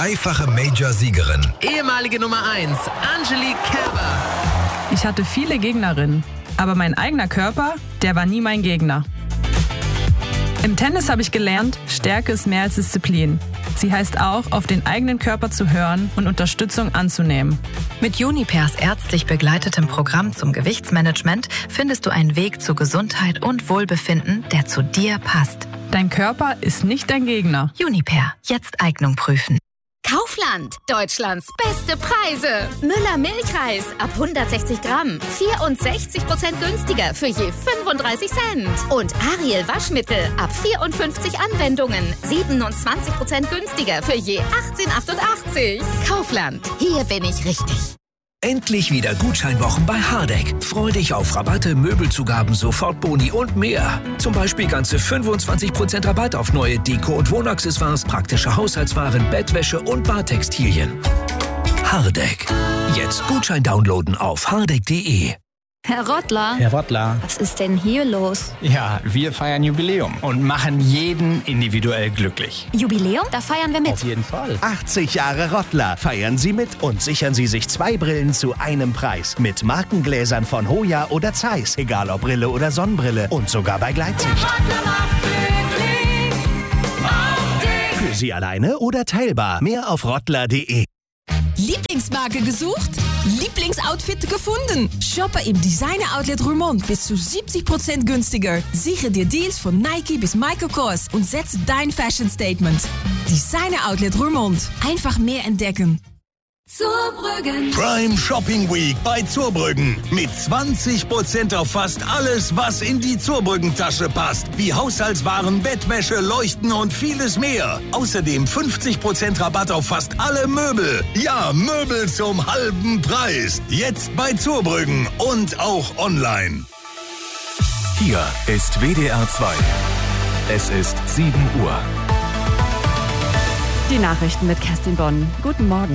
Dreifache Major-Siegerin. Ehemalige Nummer 1, Angelique Kerber. Ich hatte viele Gegnerinnen, aber mein eigener Körper, der war nie mein Gegner. Im Tennis habe ich gelernt, Stärke ist mehr als Disziplin. Sie heißt auch, auf den eigenen Körper zu hören und Unterstützung anzunehmen. Mit Junipers ärztlich begleitetem Programm zum Gewichtsmanagement findest du einen Weg zu Gesundheit und Wohlbefinden, der zu dir passt. Dein Körper ist nicht dein Gegner. Juniper, jetzt Eignung prüfen. Kaufland, Deutschlands beste Preise. Müller Milchreis ab 160 Gramm, 64% günstiger für je 35 Cent. Und Ariel Waschmittel ab 54 Anwendungen, 27% günstiger für je 18,88. Kaufland, hier bin ich richtig. Endlich wieder Gutscheinwochen bei Hardegg. Freu dich auf Rabatte, Möbelzugaben, Sofortboni und mehr. Zum Beispiel ganze 25% Rabatt auf neue Deko- und Wohnaccessoires, praktische Haushaltswaren, Bettwäsche und Badtextilien. Hardegg. Jetzt Gutschein downloaden auf hardegg.de. Herr Rottler. Herr Rottler. Was ist denn hier los? Ja, wir feiern Jubiläum und machen jeden individuell glücklich. Jubiläum? Da feiern wir mit. Auf jeden Fall. 80 Jahre Rottler. Feiern Sie mit und sichern Sie sich 2 Brillen zu einem Preis. Mit Markengläsern von Hoya oder Zeiss. Egal ob Brille oder Sonnenbrille. Und sogar bei Gleitsicht. Für Sie alleine oder teilbar. Mehr auf rottler.de. Lieblingsmarke gesucht? Lieblingsoutfit gefunden? Shoppe im Designer Outlet Roermond bis zu 70% günstiger. Sichere dir Deals von Nike bis Michael Kors und setze dein Fashion Statement. Designer Outlet Roermond. Einfach mehr entdecken. Zurbrüggen. Prime Shopping Week bei Zurbrüggen. Mit 20% auf fast alles, was in die Zurbrüggen-Tasche passt. Wie Haushaltswaren, Bettwäsche, Leuchten und vieles mehr. Außerdem 50% Rabatt auf fast alle Möbel. Ja, Möbel zum halben Preis. Jetzt bei Zurbrüggen und auch online. Hier ist WDR 2. Es ist 7 Uhr. Die Nachrichten mit Kerstin Bonn. Guten Morgen.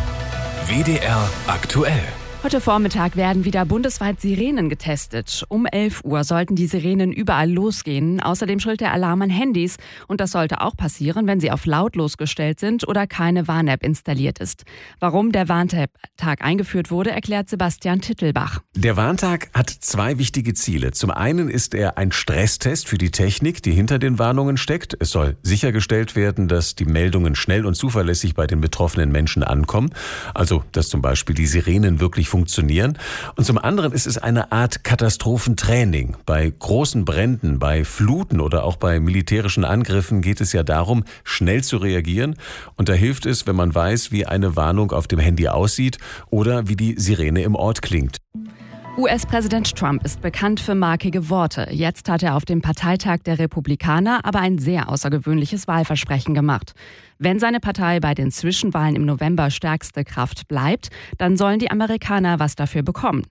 WDR aktuell. Heute Vormittag werden wieder bundesweit Sirenen getestet. Um 11 Uhr sollten die Sirenen überall losgehen. Außerdem schrillt der Alarm an Handys. Und das sollte auch passieren, wenn sie auf lautlos gestellt sind oder keine Warn-App installiert ist. Warum der Warntag eingeführt wurde, erklärt Sebastian Tittelbach. Der Warntag hat 2 wichtige Ziele. Zum einen ist er ein Stresstest für die Technik, die hinter den Warnungen steckt. Es soll sichergestellt werden, dass die Meldungen schnell und zuverlässig bei den betroffenen Menschen ankommen. Also, dass zum Beispiel die Sirenen wirklich funktionieren. Und zum anderen ist es eine Art Katastrophentraining. Bei großen Bränden, bei Fluten oder auch bei militärischen Angriffen geht es ja darum, schnell zu reagieren. Und da hilft es, wenn man weiß, wie eine Warnung auf dem Handy aussieht oder wie die Sirene im Ort klingt. US-Präsident Trump ist bekannt für markige Worte. Jetzt hat er auf dem Parteitag der Republikaner aber ein sehr außergewöhnliches Wahlversprechen gemacht. Wenn seine Partei bei den Zwischenwahlen im November stärkste Kraft bleibt, dann sollen die Amerikaner was dafür bekommen.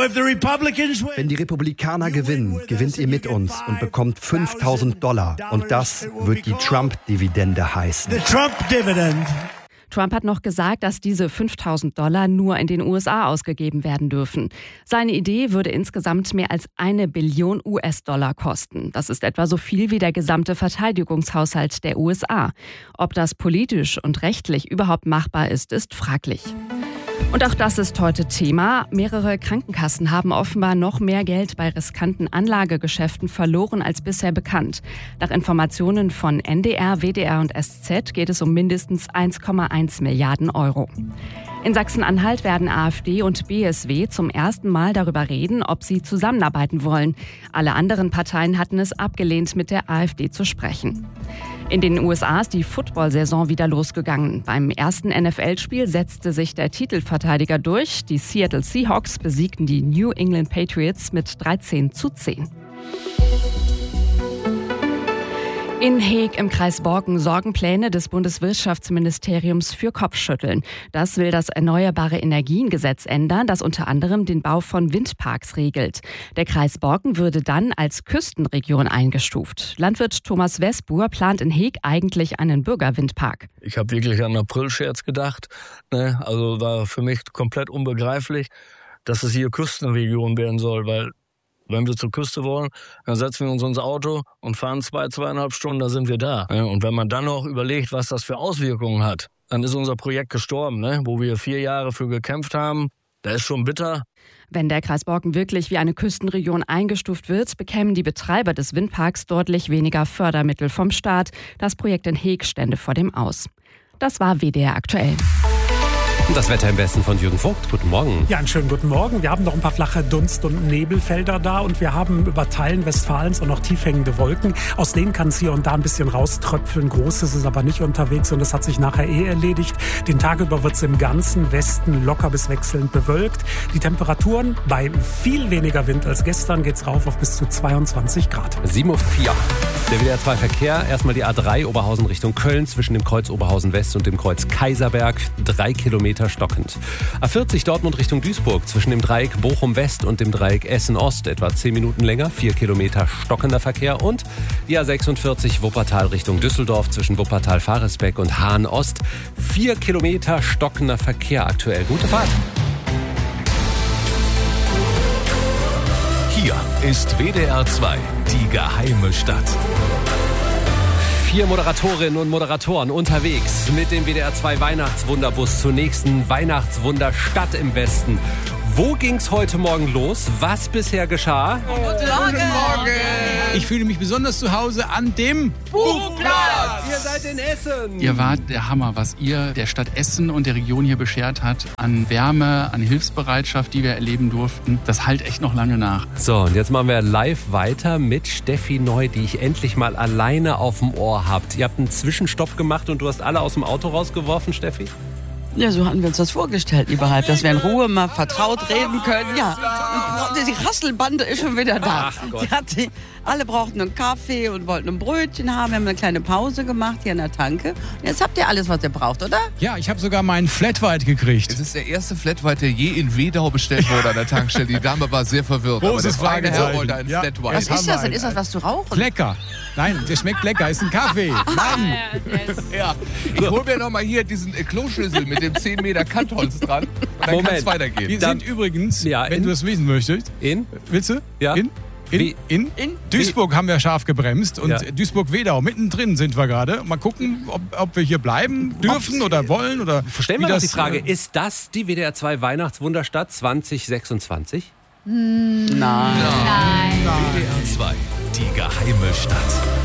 Wenn die Republikaner gewinnen, gewinnt ihr mit uns und bekommt $5.000. Und das wird die Trump-Dividende heißen. Trump hat noch gesagt, dass diese $5.000 nur in den USA ausgegeben werden dürfen. Seine Idee würde insgesamt mehr als $1 Billion kosten. Das ist etwa so viel wie der gesamte Verteidigungshaushalt der USA. Ob das politisch und rechtlich überhaupt machbar ist, ist fraglich. Und auch das ist heute Thema. Mehrere Krankenkassen haben offenbar noch mehr Geld bei riskanten Anlagegeschäften verloren als bisher bekannt. Nach Informationen von NDR, WDR und SZ geht es um mindestens 1,1 Milliarden Euro. In Sachsen-Anhalt werden AfD und BSW zum ersten Mal darüber reden, ob sie zusammenarbeiten wollen. Alle anderen Parteien hatten es abgelehnt, mit der AfD zu sprechen. In den USA ist die Football-Saison wieder losgegangen. Beim ersten NFL-Spiel setzte sich der Titelverteidiger durch. Die Seattle Seahawks besiegten die New England Patriots mit 13:10. In Heeg im Kreis Borken sorgen Pläne des Bundeswirtschaftsministeriums für Kopfschütteln. Das will das Erneuerbare Energiengesetz ändern, das unter anderem den Bau von Windparks regelt. Der Kreis Borken würde dann als Küstenregion eingestuft. Landwirt Thomas Wesbuhr plant in Heeg eigentlich einen Bürgerwindpark. Ich habe wirklich an einen Aprilscherz gedacht. Also war für mich komplett unbegreiflich, dass es hier Küstenregion werden soll, weil wenn wir zur Küste wollen, dann setzen wir uns ins Auto und fahren 2,5 Stunden, da sind wir da. Und wenn man dann noch überlegt, was das für Auswirkungen hat, dann ist unser Projekt gestorben, ne? Wo wir 4 Jahre für gekämpft haben. Das ist schon bitter. Wenn der Kreis Borken wirklich wie eine Küstenregion eingestuft wird, bekämen die Betreiber des Windparks deutlich weniger Fördermittel vom Staat. Das Projekt in Heeg stände vor dem Aus. Das war WDR aktuell. Das Wetter im Westen von Jürgen Vogt. Guten Morgen. Ja, einen schönen guten Morgen. Wir haben noch ein paar flache Dunst- und Nebelfelder da und wir haben über Teilen Westfalens auch noch tiefhängende Wolken. Aus denen kann es hier und da ein bisschen rauströpfeln. Groß ist es aber nicht unterwegs und das hat sich nachher erledigt. Den Tag über wird es im ganzen Westen locker bis wechselnd bewölkt. Die Temperaturen bei viel weniger Wind als gestern geht's rauf auf bis zu 22 Grad. 7:04 Uhr. Der WDR-2-Verkehr. Erstmal die A3 Oberhausen Richtung Köln zwischen dem Kreuz Oberhausen West und dem Kreuz Kaiserberg. 3 Kilometer stockend. A40 Dortmund Richtung Duisburg zwischen dem Dreieck Bochum West und dem Dreieck Essen Ost etwa 10 Minuten länger, 4 Kilometer stockender Verkehr. Und die A46 Wuppertal Richtung Düsseldorf zwischen Wuppertal-Faresbeck und Hahn Ost 4 Kilometer stockender Verkehr aktuell. Gute Fahrt! Hier ist WDR 2, die geheime Stadt. 4 Moderatorinnen und Moderatoren unterwegs mit dem WDR 2 Weihnachtswunderbus zur nächsten Weihnachtswunderstadt im Westen. Wo ging's heute Morgen los? Was bisher geschah? Guten Morgen! Ich fühle mich besonders zu Hause an dem Buchplatz! Ihr seid in Essen! Ihr wart der Hammer, was ihr der Stadt Essen und der Region hier beschert hat. An Wärme, an Hilfsbereitschaft, die wir erleben durften. Das hallt echt noch lange nach. So, und jetzt machen wir live weiter mit Steffi Neu, die ich endlich mal alleine auf dem Ohr habt. Ihr habt einen Zwischenstopp gemacht und du hast alle aus dem Auto rausgeworfen, Steffi? Ja, so hatten wir uns das vorgestellt, lieber Halb, dass wir in Ruhe mal vertraut reden können. Ja, die Rasselbande ist schon wieder da. Ach Gott. Alle brauchten einen Kaffee und wollten ein Brötchen haben. Wir haben eine kleine Pause gemacht hier an der Tanke. Und jetzt habt ihr alles, was ihr braucht, oder? Ja, ich habe sogar meinen Flat White gekriegt. Es ist der erste Flat White, der je in Wedau bestellt wurde an der Tankstelle. Die Dame war sehr verwirrt. Großes aber der feine Herr wollte Fragezeichen. einen Flat White. Was ist das denn? Ist das was zu rauchen? Lecker. Nein, der schmeckt lecker. Ist ein Kaffee. Mann. Ja, ich hol mir noch mal hier diesen Kloschüssel mit dem 10 Meter Kantholz dran. Und dann kann es weitergehen. Wir sind übrigens, wenn du das wissen möchtest. Willst du? Ja. In Duisburg haben wir scharf gebremst und Duisburg-Wedau, mittendrin sind wir gerade. Mal gucken, ob wir hier bleiben dürfen oder wollen. Oder stellen wir doch die Frage, ist das die WDR 2 Weihnachtswunderstadt 2026? Nein. WDR 2, die geheime Stadt.